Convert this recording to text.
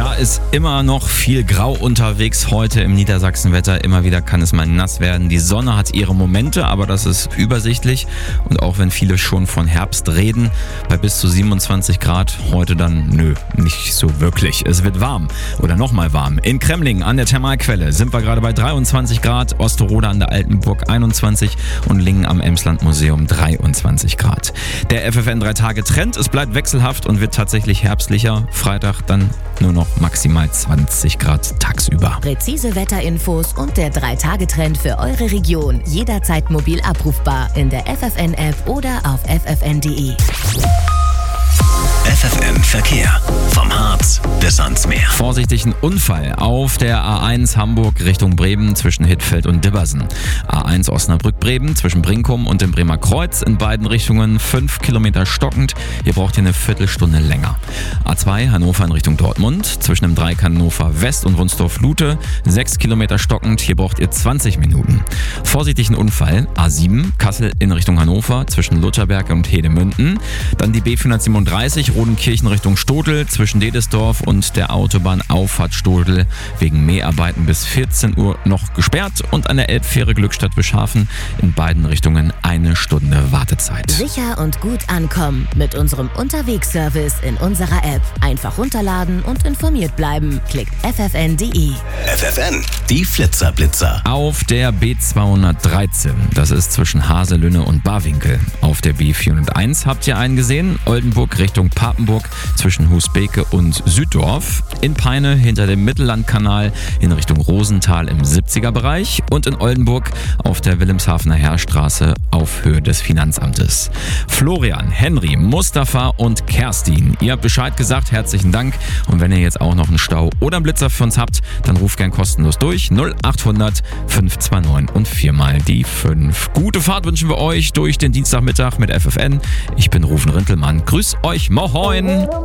Da ist immer noch viel Grau unterwegs heute im Niedersachsenwetter. Immer wieder kann es mal nass werden. Die Sonne hat ihre Momente, aber das ist übersichtlich. Und auch wenn viele schon von Herbst reden, bei bis zu 27 Grad, heute dann nicht so wirklich. Es wird warm oder nochmal warm. In Kremlingen an der Thermalquelle sind wir gerade bei 23 Grad, Osterode an der Altenburg 21 und Lingen am Emsland-Museum 23 Grad. Der FFN 3-Tage-Trend, es bleibt wechselhaft und wird tatsächlich herbstlicher. Freitag dann nur noch maximal 20 Grad tagsüber. Präzise Wetterinfos und der 3-Tage-Trend für eure Region. Jederzeit mobil abrufbar in der FFN-App oder auf ffn.de. FFN Verkehr. Vom Harz bis ans Meer. Vorsichtigen Unfall auf der A1 Hamburg Richtung Bremen zwischen Hittfeld und Dibbersen. A1 Osnabrück-Bremen zwischen Brinkum und dem Bremer Kreuz in beiden Richtungen 5 Kilometer stockend. Ihr braucht hier eine Viertelstunde länger. A2 Hannover in Richtung Dortmund zwischen dem Dreieck Hannover West und Wunsdorf-Lute 6 Kilometer stockend. Hier braucht ihr 20 Minuten. Vorsichtigen Unfall A7 Kassel in Richtung Hannover zwischen Lutherberg und Hedemünden. Dann die B437 Rodenkirchen Richtung Stotel zwischen Dedesdorf und der Autobahnauffahrt Stotel wegen Mäharbeiten bis 14 Uhr noch gesperrt und an der Elbfähre Glückstadt-Bischhafen in beiden Richtungen 1 Stunde Wartezeit. Sicher und gut ankommen mit unserem Unterwegsservice in unserer App. Einfach runterladen und informiert bleiben. Klickt ffn.de. FFN, die Flitzer-Blitzer. Auf der B213, das ist zwischen Haselünne und Barwinkel. Auf der B401 habt ihr einen gesehen, Oldenburg Richtung Papenburg zwischen Husbeke und Süddorf. In Peine hinter dem Mittellandkanal in Richtung Rosenthal im 70er Bereich und in Oldenburg auf der Wilhelmshavener Heerstraße auf Höhe des Finanzamtes. Florian, Henry, Mustafa und Kerstin, ihr habt Bescheid gesagt, herzlichen Dank. Und wenn ihr jetzt auch noch einen Stau oder einen Blitzer für uns habt, dann ruft gern kostenlos durch 0800 529 und 4 mal die 5. Gute Fahrt wünschen wir euch durch den Dienstagmittag mit FFN. Ich bin Rufen Rintelmann. Grüß euch, moin!